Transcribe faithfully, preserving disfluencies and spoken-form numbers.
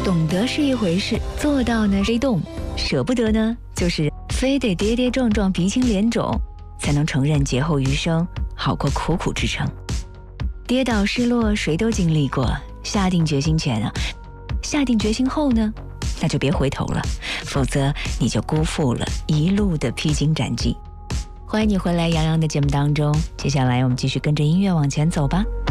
懂得是一回事，做到呢是一动，舍不得呢就是非得跌跌撞撞鼻青脸肿，才能承认劫后余生好过苦苦支撑。跌倒失落谁都经历过，下定决心前啊，下定决心后呢，那就别回头了，否则你就辜负了一路的披荆斩棘。欢迎你回来杨洋的节目当中，接下来我们继续跟着音乐往前走吧。